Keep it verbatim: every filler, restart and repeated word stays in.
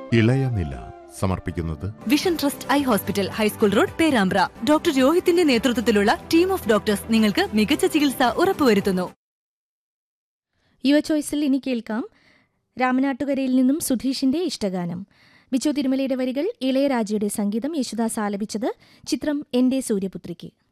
ഇളയനില സമർപ്പിക്കുന്നത് vision trust eye hospital, high school road, Perambra. Doctor രോഹിത്തിന്റെ നേതൃത്വത്തിലുള്ള team of doctors നിങ്ങൾക്ക് മികച്ച ചികിത്സ ഉറപ്പുവരുത്തുന്നു. യുവ ചോയ്സിൽ ഇനി കേൾക്കാം രാമനാട്ടുകരയിൽ നിന്നും സുധീഷിന്റെ ഇഷ്ടഗാനം. ബിച്ചു തിരുമലയുടെ വരികൾ, ഇളയരാജയുടെ സംഗീതം, യേശുദാസ് ആലപിച്ചത്. ചിത്രം എന്റെ സൂര്യപുത്രിക്ക്.